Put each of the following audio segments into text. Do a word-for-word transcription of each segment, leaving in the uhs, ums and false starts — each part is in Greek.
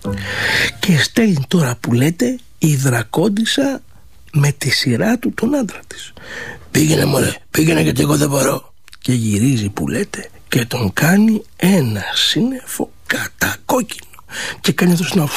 Και στέλνει τώρα που λέτε η Δρακόντισσα με τη σειρά του τον άντρα της. Πήγαινε μωρέ, πήγαινε γιατί εγώ δεν μπορώ. Και γυρίζει που λέτε και τον κάνει ένα σύννεφο κατακόκκινο. Και κάνει αυτό να...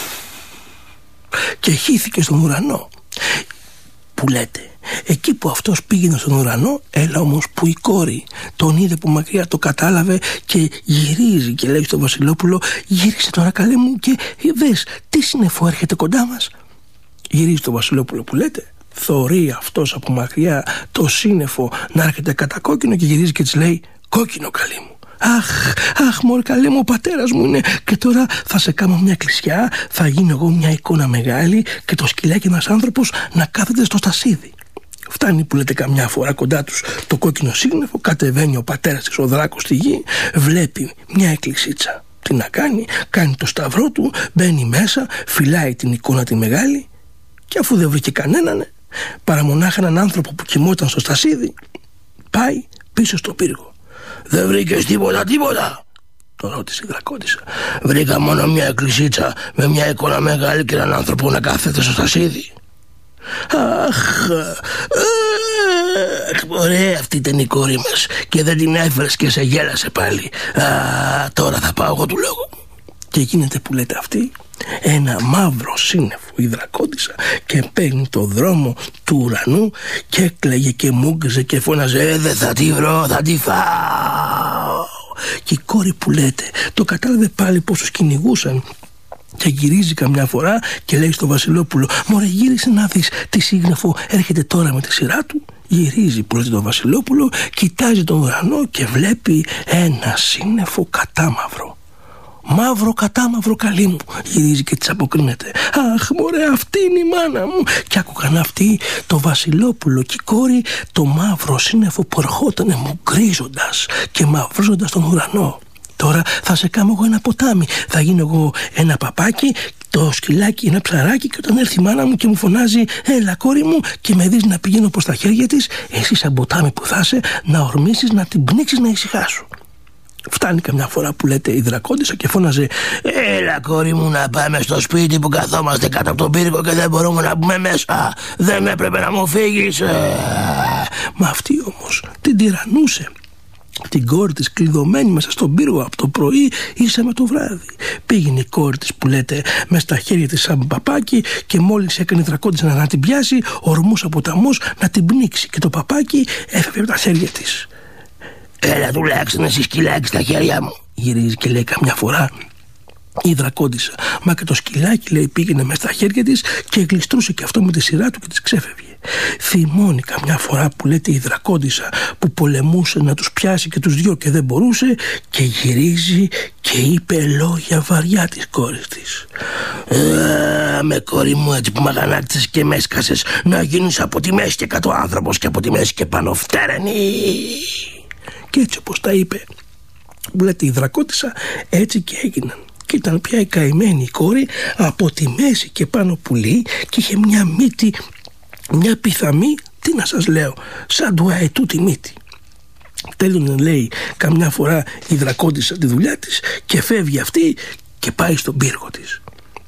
και χύθηκε στον ουρανό. Που λέτε, εκεί που αυτός πήγαινε στον ουρανό, έλα όμως που η κόρη τον είδε που μακριά, το κατάλαβε και γυρίζει και λέει στο Βασιλόπουλο, γύρισε τώρα καλέ μου και δες τι σύννεφο έρχεται κοντά μας. Γυρίζει το Βασιλόπουλο που λέτε, θωρεί αυτός από μακριά το σύννεφο να έρχεται κατά κόκκινο και γυρίζει και της λέει, κόκκινο καλή μου. Αχ, αχ μωρέ καλέ μου, ο πατέρας μου είναι. Και τώρα θα σε κάνω μια κλεισιά, θα γίνω εγώ μια εικόνα μεγάλη και το σκυλάκι ένας άνθρωπος να κάθεται στο στασίδι. Φτάνει που λέτε καμιά φορά κοντά τους το κόκκινο σύννεφο, κατεβαίνει ο πατέρας της ο Δράκος στη γη, βλέπει μια εκκλησίτσα. Τι να κάνει, κάνει το σταυρό του, μπαίνει μέσα, φυλάει την εικόνα τη μεγάλη και αφού δεν βρήκε κανέναν, παρά μονάχα έναν άνθρωπο που κοιμόταν στο στασίδι, πάει πίσω στο πύργο. Δεν βρήκες τίποτα, τίποτα? Το ρώτησε η Δρακόντισσα. Βρήκα μόνο μια εκκλησίτσα με μια εικόνα μεγάλη και έναν άνθρωπο να κάθεται στο στασίδι. Αχ, αχ, ωραία, αυτή ήταν η κόρη μας και δεν την έφερες και σε γέλασε πάλι. Α, τώρα θα πάω εγώ του λόγου. Και γίνεται που λέτε αυτή ένα μαύρο σύννεφο η Δρακόντισσα και παίρνει το δρόμο του ουρανού και έκλαιγε και μούγκριζε και φώναζε, ε, δεν θα τη βρω, θα τη φάω. Και η κόρη που λέτε το κατάλαβε πάλι πως τους κυνηγούσαν και γυρίζει καμιά φορά και λέει στο Βασιλόπουλο, μωρέ γύρισε να δεις τι σύγγραφο έρχεται τώρα με τη σειρά του. Γυρίζει που λέτε το Βασιλόπουλο, κοιτάζει τον ουρανό και βλέπει ένα σύννεφο κατάμαυρο. Μαύρο κατάμαυρο καλή μου. Γυρίζει και της αποκρίνεται. Αχ μωρέ, αυτή είναι η μάνα μου. Και άκουγαν αυτοί το Βασιλόπουλο και η κόρη το μαύρο σύννεφο που ερχότανε μουγκρίζοντας και μαυρίζοντας τον ουρανό. Τώρα θα σε κάνω εγώ ένα ποτάμι, θα γίνω εγώ ένα παπάκι, το σκυλάκι ένα ψαράκι, και όταν έρθει η μάνα μου και μου φωνάζει, έλα κόρη μου, και με δεις να πηγαίνω προς τα χέρια της, εσύ σαν ποτάμι που θα είσαι να ορμήσεις, να την πνίξεις, να ησυχάσου. Φτάνει καμιά φορά που λέτε η Δρακόντισσα και φώναζε, έλα κόρη μου να πάμε στο σπίτι που καθόμαστε κάτω από τον πύργο και δεν μπορούμε να μπούμε μέσα, δεν έπρεπε να μου φύγεις. Μα αυτή όμως την τυραννούσε την κόρη της κλειδωμένη μέσα στον πύργο από το πρωί ίσα με το βράδυ. Πήγαινε η κόρη της που λέτε μες στα χέρια της σαν παπάκι και μόλις έκανε η Δρακόντισσα να, να την πιάσει, ορμούς από ταμός να την πνίξει και το παπάκι έφευγε από τα χέρια της. Έλα τουλάχιστον εσύ σκυλάκι στα χέρια μου, γυρίζει και λέει καμιά φορά η Δρακόντισσα. Μα και το σκυλάκι λέει πήγαινε μέσα στα χέρια της και γλιστρούσε και αυτό με τη σειρά του και της ξέφευγε. Θυμώνει καμιά φορά που λέτε η Δρακόντισσα που πολεμούσε να τους πιάσει και τους δυο και δεν μπορούσε και γυρίζει και είπε λόγια βαριά της κόρης της. Α, με κόρη μου έτσι που μ' αγανάκτησες και με έσκασες να γίνεις από τη μέση και κάτω άνθρωπος και από τη μέση και πάνω φτέρενη. Και έτσι όπως τα είπε που λέτε η Δρακόντισσα, έτσι και έγιναν. Και ήταν πια η καημένη η κόρη από τη μέση και πάνω πουλί και είχε μια μύτη, μια πιθαμή, τι να σας λέω, σαν του αετού τη μύτη. Τέλειωνε λέει καμιά φορά η Δρακόντισσα τη δουλειά της και φεύγει αυτή και πάει στον πύργο της.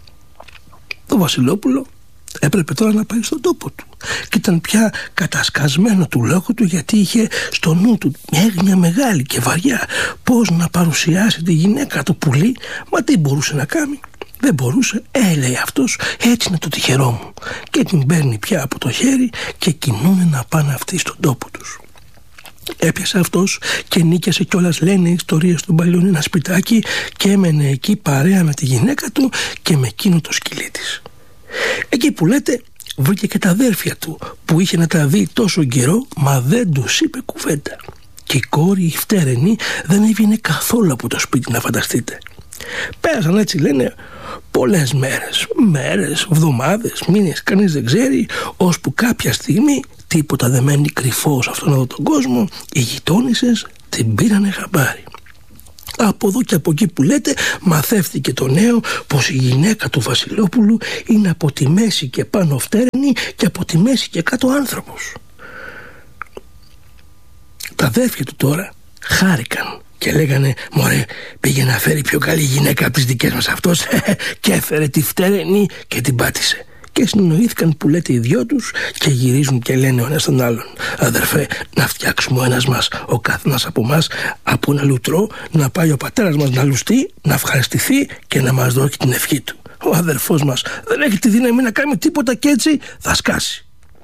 Το Βασιλόπουλο έπρεπε τώρα να πάει στον τόπο του και ήταν πια κατασκασμένο του λόγου του, γιατί είχε στο νου του μια έγνοια μεγάλη και βαριά πώς να παρουσιάσει τη γυναίκα του πουλί. Μα τι μπορούσε να κάνει, δεν μπορούσε. Ε, λέει αυτός, έτσι είναι το τυχερό μου. Και την παίρνει πια από το χέρι και κινούνε να πάνε αυτοί στον τόπο τους. Έπιασε αυτός και νίκιασε κιόλας, λένε ιστορίες του παλιών, ένα σπιτάκι και έμενε εκεί παρέα με τη γυναίκα του και με εκείνο το σκυλί της. Εκεί που λέτε βρήκε και τα αδέρφια του που είχε να τα δει τόσο καιρό, μα δεν τους είπε κουβέντα. Και η κόρη η φτέρενη δεν έβγαινε καθόλου από το σπίτι, να φανταστείτε. Πέρασαν έτσι λένε πολλές μέρες, μέρες, εβδομάδες, μήνες, κανείς δεν ξέρει, ώσπου κάποια στιγμή, τίποτα δεν μένει κρυφό σε αυτόν εδώ τον κόσμο, οι γειτόνισσες την πήρανε χαμπάρι. Από εδώ και από εκεί που λέτε μαθεύτηκε το νέο πως η γυναίκα του Βασιλόπουλου είναι από τη μέση και πάνω φτέρνη και από τη μέση και κάτω άνθρωπος. Τα αδέρφια του τώρα χάρηκαν Και λέγανε, μωρέ, πήγε να φέρει πιο καλή γυναίκα από τις δικές μας αυτός και έφερε τη φτερενή και την πάτησε. Και συνοήθηκαν που λέτε οι δυο τους και γυρίζουν και λένε ο ένας τον άλλον, αδερφέ, να φτιάξουμε ο ένας μας, ο καθένας από μας, από ένα λουτρό, να πάει ο πατέρας μας να λουστεί, να ευχαριστηθεί και να μας δώσει την ευχή του. Ο αδερφός μας δεν έχει τη δύναμη να κάνει τίποτα και έτσι θα σκάσει.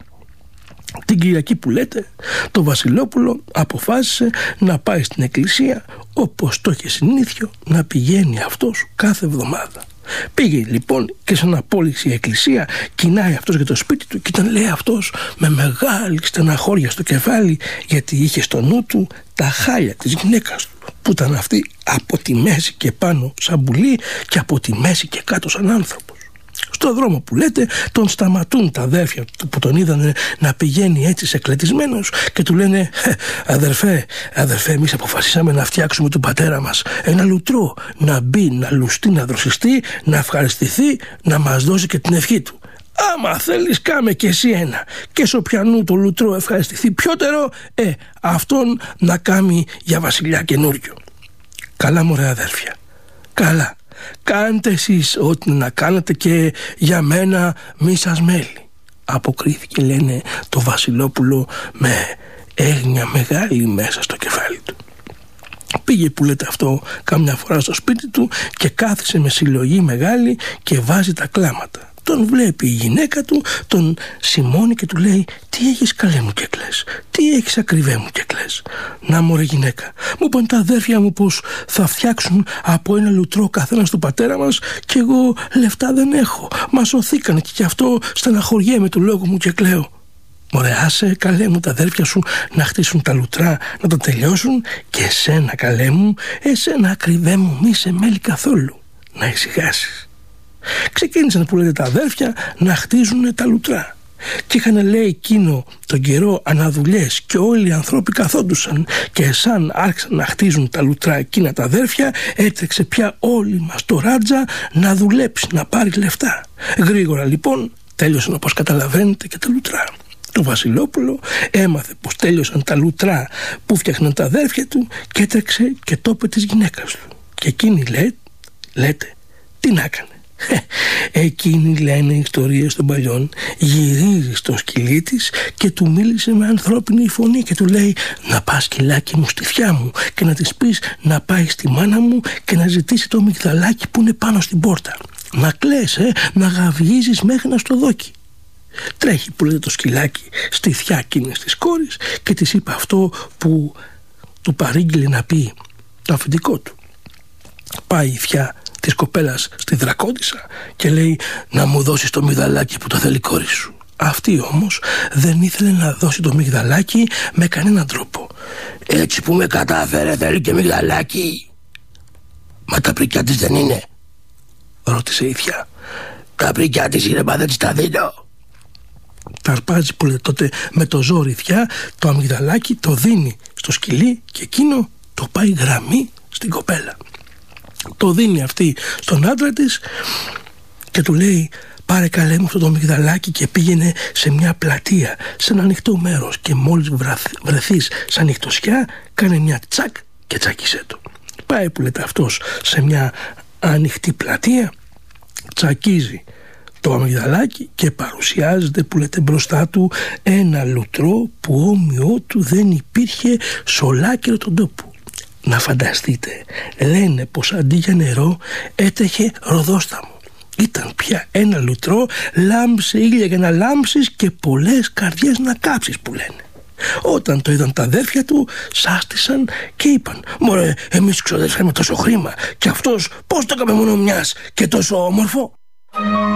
Την Κυριακή που λέτε, το Βασιλόπουλο αποφάσισε να πάει στην εκκλησία, όπως το είχε συνήθιο να πηγαίνει αυτός κάθε εβδομάδα. Πήγε λοιπόν και σε ένα πόληξη εκκλησία, κοινάει αυτός για το σπίτι του και ήταν, λέει, αυτός με μεγάλη στεναχώρια στο κεφάλι, γιατί είχε στο νου του τα χάλια της γυναίκας του, που ήταν αυτή από τη μέση και πάνω σαν πουλί και από τη μέση και κάτω σαν άνθρωπος. Στο δρόμο που λέτε τον σταματούν τα αδέρφια του που τον είδανε να πηγαίνει έτσι σεκλετισμένος και του λένε, αδερφέ, αδερφέ, εμείς αποφασίσαμε να φτιάξουμε τον πατέρα μας ένα λουτρό, να μπει, να λουστεί, να δροσιστεί, να ευχαριστηθεί, να μας δώσει και την ευχή του. Άμα θέλεις κάμε και εσύ ένα, και σ' οποιανού το λουτρό ευχαριστηθεί πιότερο, ε, αυτόν να κάνει για βασιλιά καινούριο. Καλά μωρέ αδέρφια, καλά. Κάντε εσείς ό,τι να κάνετε και για μένα μη σας μέλει, αποκρίθηκε, λένε, το Βασιλόπουλο με έγνοια μεγάλη μέσα στο κεφάλι του. Πήγε που λέτε αυτό κάμια φορά στο σπίτι του και κάθισε με συλλογή μεγάλη και βάζει τα κλάματα. Τον βλέπει η γυναίκα του, τον σημώνει και του λέει, τι έχεις καλέ μου και κλαις, τι έχεις ακριβέ μου και κλαις. Να μωρέ γυναίκα, μου είπαν τα αδέρφια μου πως θα φτιάξουν από ένα λουτρό καθένας του πατέρα μας και εγώ λεφτά δεν έχω, μα σωθήκανε και γι' αυτό στεναχωριέμαι του λόγου μου και κλαίω. Μωρέ άσε καλέ μου τα αδέρφια σου να χτίσουν τα λουτρά, να τα τελειώσουν και εσένα καλέ μου, εσένα ακριβέ μου μη σε μέλει καθόλου, να ησυχάσεις. Ξεκίνησαν που λέτε τα αδέρφια να χτίζουν τα λουτρά και είχαν, λέει, εκείνο τον καιρό αναδουλειές και όλοι οι ανθρώποι καθόντουσαν και σαν άρχισαν να χτίζουν τα λουτρά εκείνα τα αδέρφια, έτρεξε πια όλη μας το ράτζα να δουλέψει, να πάρει λεφτά. Γρήγορα λοιπόν τέλειωσαν, όπως καταλαβαίνετε, και τα λουτρά. Το Βασιλόπουλο έμαθε πως τέλειωσαν τα λουτρά που φτιάχναν τα αδέρφια του και έτρεξε και το είπε της γυναίκας του. Και εκείνη λέει, λέτε, τι να έκανε. Εκείνη, λένε οι ιστορίες των παλιών, γυρίζει στο σκυλί της και του μίλησε με ανθρώπινη φωνή και του λέει, να πας σκυλάκι μου στη θιά μου και να της πεις να πάει στη μάνα μου και να ζητήσει το μυγδαλάκι που είναι πάνω στην πόρτα. Να κλαις, ε, να γαβγίζεις μέχρι να στο δόκι. Τρέχει που λέτε το σκυλάκι στη θιά εκείνης της κόρης και της είπε αυτό που του παρήγγειλε να πει το αφεντικό του. Πάει η θιά της κοπέλας στη Δρακόντισσα και λέει, να μου δώσεις το μυγδαλάκι που το θέλει η κόρη σου. Αυτή όμως δεν ήθελε να δώσει το μυγδαλάκι με κανέναν τρόπο. Έτσι που με κατάφερε θέλει και μυγδαλάκι. Μα τα πρικιά της δεν είναι, ρώτησε η θιά. Τα πρικιά της είναι, μα δεν της τα δίνω. Τα αρπάζει που λέει τότε με το ζόρι θιά το αμυγδαλάκι, το δίνει στο σκυλί και εκείνο το πάει γραμμή στην κοπέλα. Το δίνει αυτή στον άντρα της και του λέει, πάρε καλέ μου αυτό το μυγδαλάκι και πήγαινε σε μια πλατεία, σε ένα ανοιχτό μέρος και μόλις βρεθείς σαν ανοιχτοσιά κάνε μια τσακ και τσακίσέ το. Πάει που λέτε αυτός σε μια ανοιχτή πλατεία, τσακίζει το αμυγδαλάκι και παρουσιάζεται που λέτε μπροστά του ένα λουτρό που όμοιό του δεν υπήρχε σε ολάκυρο τον τόπο. Να φανταστείτε, λένε πως αντί για νερό έτρεχε ροδόσταμο. Ήταν πια ένα λουτρό, λάμψε ήλια για να λάμψεις και πολλές καρδιές να κάψεις που λένε. Όταν το είδαν τα αδέρφια του, σάστησαν και είπαν, μωρέ, εμείς ξοδεύσαμε τόσο χρήμα και αυτός πώς το έκαμε μόνο μιας και τόσο όμορφο.